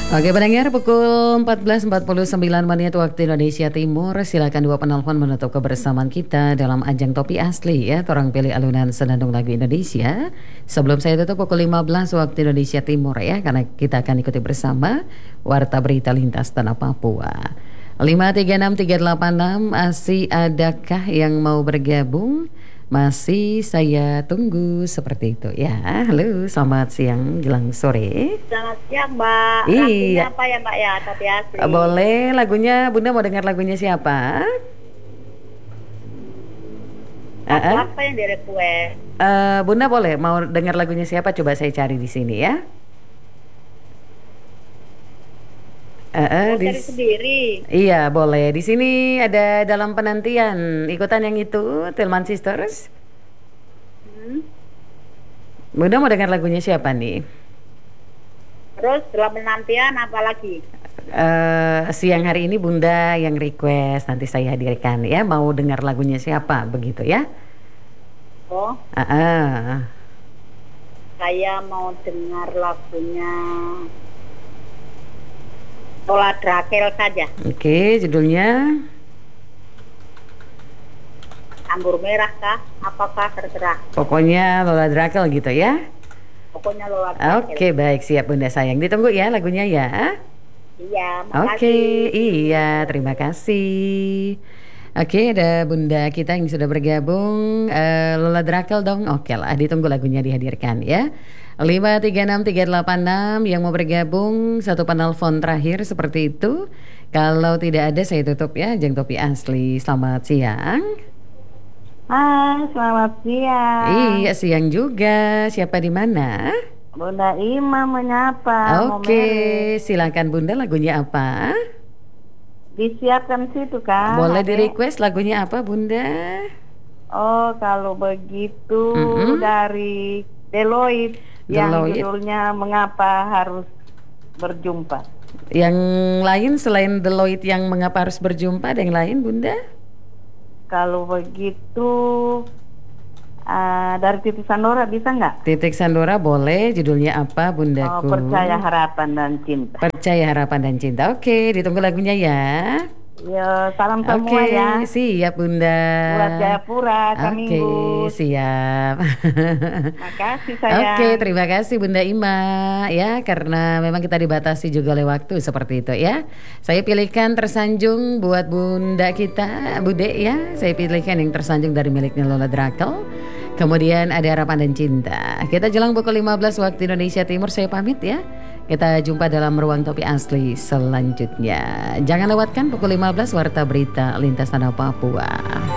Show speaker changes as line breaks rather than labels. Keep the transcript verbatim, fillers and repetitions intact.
Oke pendengar, pukul empat belas empat puluh sembilan menit waktu Indonesia Timur. Silakan dua penelpon menutup kebersamaan kita dalam ajang Topi Asli ya. Torang pilih alunan senandung lagu Indonesia. Sebelum saya tutup pukul lima belas waktu Indonesia Timur ya, karena kita akan ikuti bersama Warta Berita Lintas Tanah Papua. lima tiga enam tiga delapan enam, masih adakah yang mau bergabung? Masih saya tunggu seperti itu ya. Halo, selamat siang jelang sore.
Selamat siang Mbak.
Iya.
Lagunya apa ya Mbak ya? Topi Asli.
Boleh, lagunya Bunda mau dengar lagunya siapa?
Apa,
Uh-uh.
apa yang di request?
Uh, Bunda boleh mau dengar lagunya siapa? Coba saya cari di sini ya. Uh, uh,
Oh,
di...
cari sendiri.
Iya boleh. Di sini ada dalam penantian ikutan yang itu Tillman Sisters.
Hmm.
Bunda mau dengar lagunya siapa nih?
Terus dalam penantian apa lagi?
Uh, siang hari ini Bunda yang request, nanti saya hadirkan ya. Mau dengar lagunya siapa begitu ya?
Oh.
Uh, uh.
Saya mau dengar lagunya Lola Drakel saja.
Oke, judulnya
Anggur merah kah? Apakah terserah?
pokoknya Lola Drakel gitu ya.
Pokoknya Lola Drakel.
Oke, baik, siap Bunda sayang. Ditunggu ya lagunya ya.
Iya, makasih.
Oke, iya, terima kasih. Oke, ada Bunda kita yang sudah bergabung. uh, Lola Drakel dong. Oke lah, ditunggu lagunya dihadirkan ya. lima tiga enam tiga delapan enam yang mau bergabung, satu penelpon terakhir seperti itu. Kalau tidak ada saya tutup ya Ajang Topi Asli. Selamat siang.
Hai, selamat siang.
Iya, siang juga. Siapa di mana?
Bunda Ima menyapa.
Oke, silakan Bunda, lagunya apa?
Disiapkan situ kan.
Boleh di
Ade?
request lagunya apa Bunda?
Oh, kalau begitu
Mm-mm.
dari Deloitte yang
Deloitte.
judulnya Mengapa Harus Berjumpa.
Yang lain selain Deloitte yang Mengapa Harus Berjumpa, ada yang lain Bunda?
Kalau begitu uh, dari Titik Sandora bisa nggak?
Titik Sandora boleh, judulnya apa
Oh,
Bundaku?
Percaya Harapan dan Cinta.
Percaya Harapan dan Cinta. Oke, ditunggu lagunya ya.
Ya, salam semua
Oke,
ya.
siap Bunda.
Buat Jayapura,
Oke,
Kaminggu.
siap.
Makasih sayang.
Oke, terima kasih Bunda Ima ya, karena memang kita dibatasi juga oleh waktu seperti itu ya. Saya pilihkan Tersanjung buat Bunda kita, Bude ya. Saya pilihkan yang Tersanjung dari miliknya Lola Drakel. Kemudian ada Harapan dan Cinta. Kita jelang pukul lima belas waktu Indonesia Timur, saya pamit ya. Kita jumpa dalam Ruang Topi Asli selanjutnya. Jangan lewatkan pukul lima belas Warta Berita Lintas Tanah Papua.